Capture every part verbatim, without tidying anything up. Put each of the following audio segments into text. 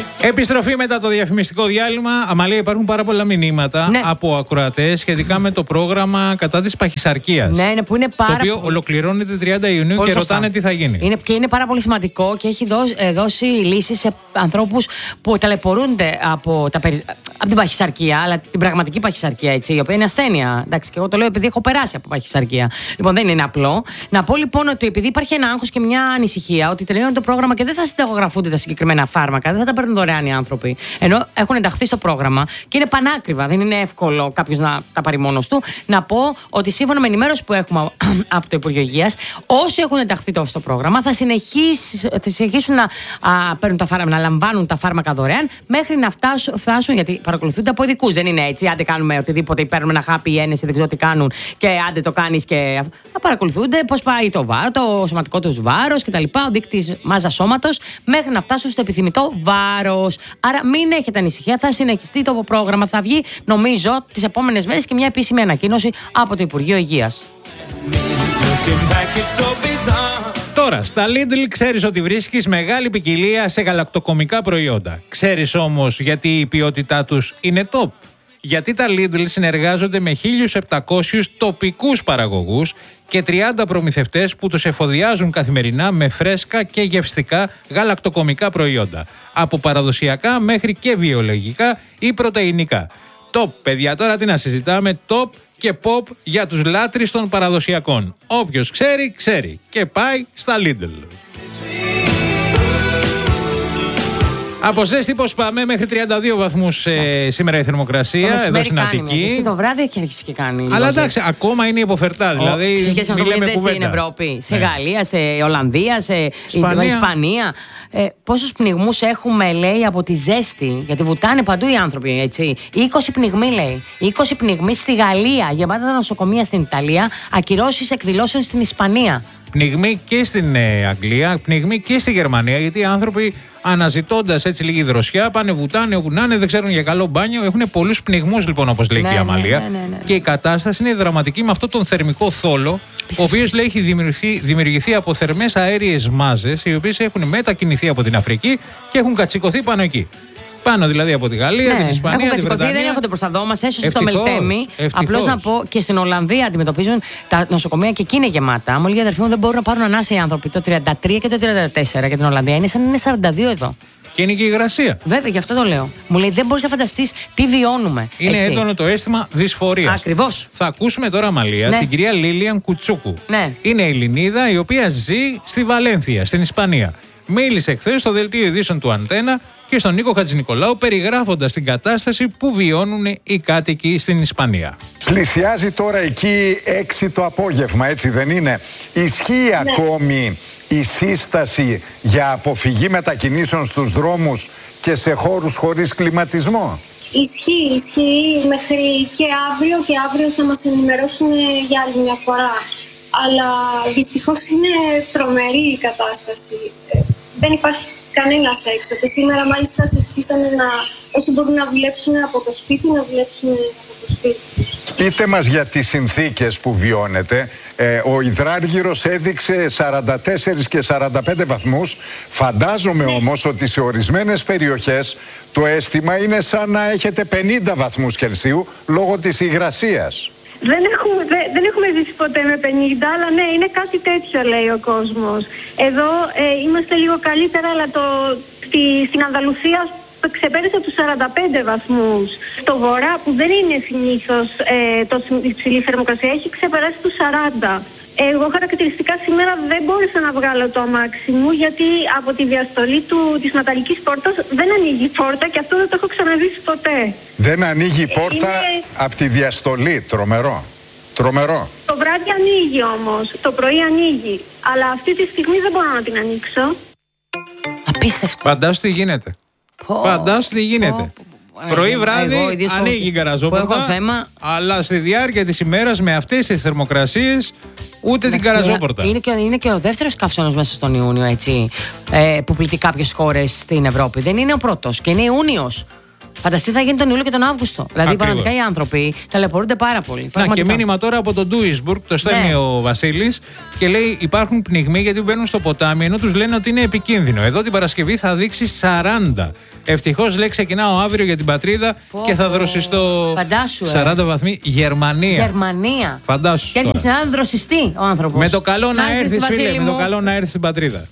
Επιστροφή μετά το διαφημιστικό διάλειμμα. Αμαλία, υπάρχουν πάρα πολλά μηνύματα ναι. από ακροατές σχετικά με το πρόγραμμα κατά της παχυσαρκίας. Ναι, ναι, που είναι πάρα το οποίο ολοκληρώνεται τριάντα Ιουνίου πολύ και σωστά. Ρωτάνε τι θα γίνει. Είναι, και είναι πάρα πολύ σημαντικό και έχει δώσει, δώσει λύσεις σε ανθρώπους που ταλαιπωρούνται από, τα, από την παχυσαρκία, αλλά την πραγματική παχυσαρκία, έτσι, η οποία είναι ασθένεια. Εντάξει, και εγώ το λέω επειδή έχω περάσει από παχυσαρκία. Λοιπόν, δεν είναι απλό. Να πω λοιπόν ότι επειδή υπάρχει ένα άγχος και μια ανησυχία ότι τελειώνει το πρόγραμμα και δεν θα συνταγογραφούνται τα συγκεκριμένα φάρμακα, δεν θα τα παίρνουν δωρεάν οι άνθρωποι. Ενώ έχουν ενταχθεί στο πρόγραμμα και είναι πανάκριβα, δεν είναι εύκολο κάποιος να τα πάρει μόνος του. Να πω ότι σύμφωνα με ενημέρωση που έχουμε από το Υπουργείο Υγείας, όσοι έχουν ενταχθεί στο πρόγραμμα θα, θα συνεχίσουν να, α, παίρνουν τα φάρμακα, να λαμβάνουν τα φάρμακα δωρεάν μέχρι να φτάσουν, φτάσουν γιατί παρακολουθούνται από ειδικούς. Δεν είναι έτσι. Άντε κάνουμε οτιδήποτε, παίρνουμε ένα χάπι ή ένεση, δεν ξέρω τι κάνουν και άντε το κάνεις και. Θα παρακολουθούνται πώς πάει το βάρος, το σωματικό τους βάρος κτλ. Ο δείκτης μάζα σώματος μέχρι να φτάσουν στο επιθυμητό βάρος. Άρα μην έχετε ανησυχία, θα συνεχιστεί το πρόγραμμα. Θα βγει, νομίζω, τις επόμενες μέρες και μια επίσημη ανακοίνωση από το Υπουργείο Υγείας. Τώρα, στα Lidl ξέρεις ότι βρίσκεις μεγάλη ποικιλία σε γαλακτοκομικά προϊόντα. Ξέρεις όμως γιατί η ποιότητά τους είναι top. Γιατί τα Lidl συνεργάζονται με χίλιους επτακόσιους τοπικούς παραγωγούς και τριάντα προμηθευτές που τους εφοδιάζουν καθημερινά με φρέσκα και γευστικά γαλακτοκομικά προϊόντα. Από παραδοσιακά μέχρι και βιολογικά ή πρωτεϊνικά. Top, παιδιά, τώρα τι να συζητάμε, top και pop για τους λάτρεις των παραδοσιακών. Όποιος ξέρει, ξέρει και πάει στα Lidl. Από ζέστη πώς πάμε, μέχρι τριάντα δύο βαθμούς ε, σήμερα η θερμοκρασία εδώ στην Αττική. Και το βράδυ έχει αρχίσει και κάνει. Αλλά εντάξει, ακόμα είναι υποφερτά. Δηλαδή, σε σχέση με αυτό που γίνεται στην Ευρώπη, σε ναι. Γαλλία, σε Ολλανδία, σε Ισπανία. Ισπανία. Ε, πόσους πνιγμούς έχουμε, λέει, από τη ζέστη, γιατί βουτάνε παντού οι άνθρωποι, έτσι. είκοσι πνιγμοί, λέει. είκοσι πνιγμοί στη Γαλλία, γεμάτα τα νοσοκομεία στην Ιταλία, ακυρώσεις εκδηλώσεων στην Ισπανία. Πνιγμοί και στην ε, Αγγλία, πνιγμοί και στη Γερμανία, γιατί οι άνθρωποι αναζητώντας έτσι λίγη δροσιά πάνε βουτάνε όπου να είναι, δεν ξέρουν για καλό μπάνιο. Έχουν πολλούς πνιγμούς λοιπόν, όπως λέει ναι, και η Αμαλία. Ναι, ναι, ναι, ναι. Και η κατάσταση είναι δραματική με αυτόν τον θερμικό θόλο, ο οποίος λέει έχει δημιουργηθεί, δημιουργηθεί από θερμές αέριες μάζες, οι οποίες έχουν μετακινηθεί από την Αφρική και έχουν κατσικωθεί πάνω εκεί. Πάνω δηλαδή από τη Γαλλία, ναι, την Ισπανία, την Βρετανία. Δεν έρχονται προς τα δω μας, έσωσε στο Μελτέμι. Απλώς να πω και στην Ολλανδία αντιμετωπίζουν τα νοσοκομεία και εκεί είναι γεμάτα. Μου λέει η αδερφή μου δεν μπορούν να πάρουν ανάσα οι άνθρωποι. Το τριάντα τρία και το τριάντα τέσσερα για την Ολλανδία είναι σαν να είναι σαράντα δύο εδώ. Και είναι και η υγρασία. Βέβαια, γι' αυτό το λέω. Μου λέει δεν μπορείς να φανταστείς τι βιώνουμε. Είναι έτσι έντονο το αίσθημα δυσφορίας. Ακριβώς. Θα ακούσουμε τώρα, Αμαλία, ναι. την κυρία Λίλιαν Κουτσούκου. Ναι. Είναι Ελληνίδα η οποία ζει στη Βαλένθια, στην Ισπανία. Μίλησε χθες στο δελτίο ειδήσεων του Αντένα και στον Νίκο Χατζηνικολάου περιγράφοντας την κατάσταση που βιώνουν οι κάτοικοι στην Ισπανία. Πλησιάζει τώρα εκεί έξι το απόγευμα, έτσι δεν είναι? Ισχύει ναι. ακόμη η σύσταση για αποφυγή μετακινήσεων στους δρόμους και σε χώρους χωρίς κλιματισμό? Ισχύει, ισχύει μέχρι και αύριο και αύριο θα μας ενημερώσουν για άλλη μια φορά. Αλλά δυστυχώς είναι τρομερή η κατάσταση. Δεν υπάρχει κανένας έξω. Και σήμερα μάλιστα συστήσανε να όσοι μπορούν να δουλέψουν από το σπίτι, να δουλέψουν από το σπίτι. Πείτε μας για τις συνθήκες που βιώνετε. Ε, ο υδράργυρος έδειξε σαράντα τέσσερα και σαράντα πέντε βαθμούς. Φαντάζομαι ναι. όμως ότι σε ορισμένες περιοχές το αίσθημα είναι σαν να έχετε πενήντα βαθμούς Κελσίου λόγω της υγρασίας. Δεν έχουμε, δεν, δεν έχουμε ζήσει ποτέ με πενήντα, αλλά ναι, είναι κάτι τέτοιο λέει ο κόσμος. Εδώ ε, είμαστε λίγο καλύτερα, αλλά το, στη, στην Ανδαλουσία ξεπέρασε τους σαράντα πέντε βαθμούς. Στο βορρά, που δεν είναι συνήθως ε, το υψηλή θερμοκρασία, έχει ξεπεράσει τους σαράντα. Εγώ χαρακτηριστικά σήμερα δεν μπόρεσα να βγάλω το αμάξι μου, γιατί από τη διαστολή του, της μεταλλικής πόρτας δεν ανοίγει η πόρτα και αυτό δεν το έχω ξαναζήσει ποτέ. Δεν ανοίγει η πόρτα είναι... από τη διαστολή, τρομερό. Τρομερό. Το βράδυ ανοίγει όμως, το πρωί ανοίγει, αλλά αυτή τη στιγμή δεν μπορώ να την ανοίξω. Απίστευτο. Φαντάσου τι γίνεται. Oh. Φαντάσου τι γίνεται. Oh. Πρωί βράδυ ανοίγει η καραζόπορτα, αλλά στη διάρκεια της ημέρας με αυτές τις θερμοκρασίες ούτε την καραζόπορτα. Είναι και, είναι και ο δεύτερος καύσωνας μέσα στον Ιούνιο, έτσι, ε, που πλήττει κάποιες χώρες στην Ευρώπη. Δεν είναι ο πρώτος και είναι Ιούνιος. Φανταστεί θα γίνει τον Ιούλιο και τον Αύγουστο. Δηλαδή, Ακριβώς. πραγματικά οι άνθρωποι ταλαιπωρούνται πάρα πολύ. Να, Πραγματικά. και μήνυμα τώρα από τον Ντούισμπουργκ, το στέλνει Ναι. ο Βασίλης και λέει: υπάρχουν πνιγμοί γιατί μπαίνουν στο ποτάμι ενώ τους λένε ότι είναι επικίνδυνο. Εδώ την Παρασκευή θα δείξει σαράντα. Ευτυχώς λέει ξεκινάω αύριο για την πατρίδα Πω, και θα πω. δροσιστώ Φαντάσου, ε. σαράντα βαθμοί Γερμανία. Γερμανία. Φαντάσου. Και έρχεται τώρα. να δροσιστεί ο άνθρωπος. Με το καλό να, Να έρθεις, έρθεις, φίλε, Βασίλη με το μου. καλό να έρθεις στην πατρίδα.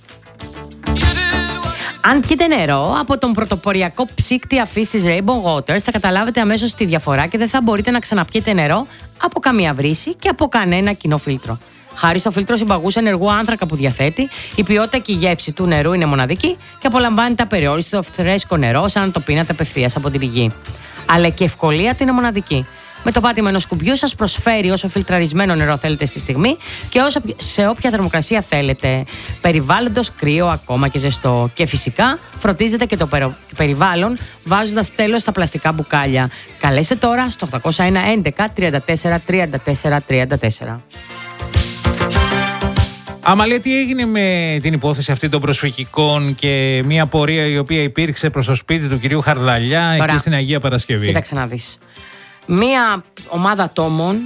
Αν πιείτε νερό από τον πρωτοποριακό ψύκτη αφής της Rainbow Waters, θα καταλάβετε αμέσως τη διαφορά και δεν θα μπορείτε να ξαναπιείτε νερό από καμία βρύση και από κανένα κοινό φίλτρο. Χάρη στο φίλτρο συμπαγούς ενεργού άνθρακα που διαθέτει, η ποιότητα και η γεύση του νερού είναι μοναδική και απολαμβάνετε απεριόριστο φρέσκο νερό σαν να το πίνατε απευθείας από την πηγή. Αλλά και η ευκολία του είναι μοναδική. Με το πάτημα ενός κουμπιού σας προσφέρει όσο φιλτραρισμένο νερό θέλετε στη στιγμή και όσο, σε όποια θερμοκρασία θέλετε. Περιβάλλοντος κρύο, ακόμα και ζεστό. Και φυσικά φροντίζετε και το περο- περιβάλλον βάζοντας τέλος στα πλαστικά μπουκάλια. Καλέστε τώρα στο οκτώ ένα ένα τριάντα τέσσερα τριάντα τέσσερα τριάντα τέσσερα. Αμαλία, τι έγινε με την υπόθεση αυτή των προσφυγικών και μια πορεία η οποία υπήρξε προς το σπίτι του κυρίου Χαρδαλιά Τώρα, εκεί στην Αγία Παρασκευή? Κοίταξε να δεις. Μία ομάδα ατόμων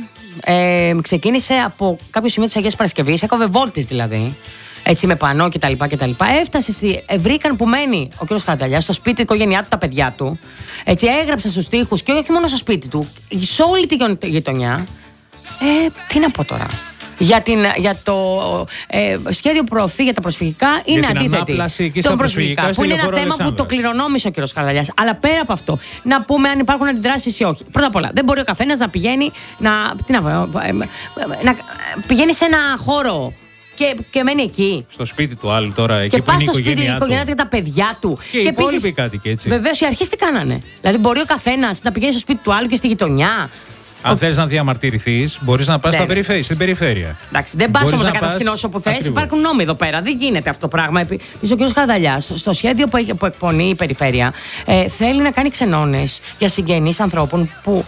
ε, ξεκίνησε από κάποιο σημείο της Αγίας Παρασκευής, έκοβε βόλτες δηλαδή, έτσι με πανό κτλ. κτλ. Έφτασε στη. Ε, βρήκαν που μένει ο κ. Χαρδαλιάς στο σπίτι, η οικογένειά του, τα παιδιά του. Έτσι έγραψαν στους τοίχους και όχι μόνο στο σπίτι του, σε όλη τη γειτονιά. Ε, τι να πω τώρα. Για, την, για το ε, σχέδιο που προωθεί για τα προσφυγικά είναι την αντίθετη. ανάπλαση εκεί στα Των προσφυγικά, που στη είναι ένα Λεωφόρο θέμα που το Αλεξάνδρας. κληρονόμησε ο κ. Χαρδαλιάς. Αλλά πέρα από αυτό, να πούμε αν υπάρχουν αντιδράσεις ή όχι. Πρώτα απ' όλα, δεν μπορεί ο καθένας να πηγαίνει να, τι να, πω, ε, να πηγαίνει σε ένα χώρο και, και μένει εκεί. Στο σπίτι του άλλου τώρα, εκεί Και που πα είναι η στο σπίτι, η οικογένειά οικογένειά του. του και τα παιδιά του. Και οι υπόλοιποι κάτοικοι, έτσι. Βεβαίω, οι αρχές τι κάνανε. Δηλαδή, μπορεί ο καθένας να πηγαίνει στο σπίτι του άλλου και στη γειτονιά. Αν θες να διαμαρτυρηθείς, μπορείς να πας Ναι, στα ναι. περιφέρεια, στην περιφέρεια. Εντάξει, δεν πα Μπορείς όμως να να πας- κατασκηνώσεις όπου θες. Ακριβώς. Υπάρχουν νόμοι εδώ πέρα. Δεν γίνεται αυτό το πράγμα. Επίσης, ο κ. Χαρδαλιάς, στο σχέδιο που, έχει- που εκπονεί η περιφέρεια, ε, θέλει να κάνει ξενώνες για συγγενείς ανθρώπων που.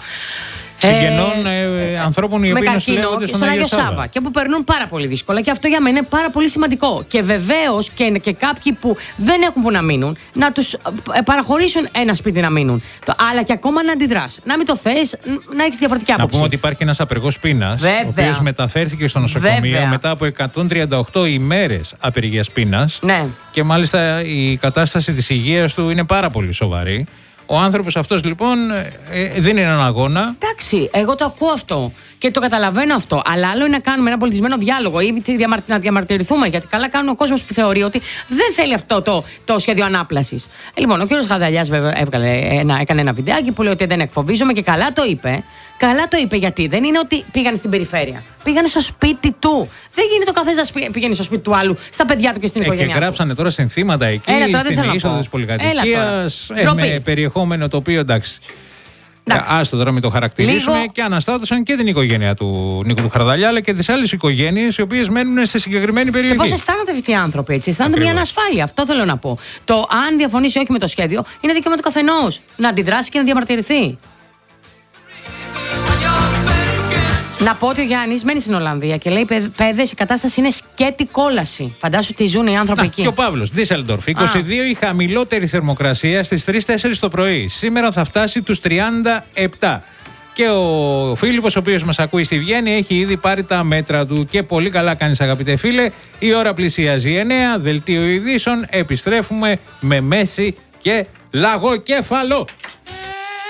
Συγγενών ε, ανθρώπων οι με οποίοι καρκίνο νοσηλεύονται και στον στον Άγιο Άγιο Σάβα. Σάββα. Και που περνούν πάρα πολύ δύσκολα. Και αυτό για μένα είναι πάρα πολύ σημαντικό. Και βεβαίως και, και κάποιοι που δεν έχουν που να μείνουν, να τους ε, παραχωρήσουν ένα σπίτι να μείνουν. Το, αλλά και ακόμα να αντιδράς. Να μην το θες, να έχεις διαφορετική Να άποψη. πούμε ότι υπάρχει ένας απεργός πείνας, Βέβαια. ο οποίος μεταφέρθηκε στο νοσοκομείο Βέβαια. μετά από εκατόν τριάντα οκτώ ημέρες απεργίας πείνας. Ναι. Και μάλιστα η κατάσταση της υγείας του είναι πάρα πολύ σοβαρή. Ο άνθρωπος αυτός λοιπόν ε, δίνει έναν αγώνα. Εντάξει, εγώ το ακούω αυτό και το καταλαβαίνω αυτό. Αλλά άλλο είναι να κάνουμε ένα πολιτισμένο διάλογο ή διαμαρ- να διαμαρτυρηθούμε. Γιατί καλά κάνει ο κόσμος που θεωρεί ότι δεν θέλει αυτό το, το σχέδιο ανάπλασης. Ε, λοιπόν, ο κύριος Χαρδαλιάς βέβαια έβγαλε ένα, έκανε ένα βιντεάκι που λέει ότι δεν εκφοβίζομαι και καλά το είπε. Καλά το είπε γιατί δεν είναι ότι πήγανε στην περιφέρεια. Πήγανε στο σπίτι του. Δεν γίνεται ο καθένας να πηγαίνει στο σπίτι του άλλου, στα παιδιά του και στην Ε, και οικογένειά του. γράψανε τώρα συνθήματα εκεί, Έλα, τώρα δεν στην θέλω να είσοδο πω. της Έλα πολυκατοικίας. τώρα. Ε, Ντροπή. με περιεχόμενο το οποίο εντάξει. Εντάξει. Ε, Άστο τώρα μην το χαρακτηρίσουμε. Λίγο- Και αναστάτωσαν και την οικογένεια του Νίκου του Χαρδαλιά, αλλά και τις άλλες οικογένειες οι οποίες μένουν στη συγκεκριμένη περιοχή. Και πώς αισθάνονται αυτοί οι άνθρωποι, έτσι. Αισθάνονται μια Ακριβώς. ανασφάλεια. Αυτό θέλω να πω. Το αν διαφωνήσει ή όχι με το σχέδιο είναι δικαίωμα του καθενός να αντιδράσει και να διαμαρτυρηθεί. Να πω ότι ο Γιάννης μένει στην Ολλανδία και λέει: Παιδες, η κατάσταση είναι σκέτη κόλαση. Φαντάσου τι ζουν οι άνθρωποι Α, εκεί. και ο Παύλος, Ντίσσελντορφ, είκοσι δύο η χαμηλότερη θερμοκρασία στις τρεις τέσσερις το πρωί. Σήμερα θα φτάσει τους τριάντα επτά. Και ο Φίλιππος, ο οποίος μας ακούει στη Βιέννη, έχει ήδη πάρει τα μέτρα του. Και πολύ καλά κάνεις, αγαπητέ φίλε. Η ώρα πλησιάζει εννέα, δελτίο ειδήσεων. Επιστρέφουμε με μέση και λαγοκέφαλο.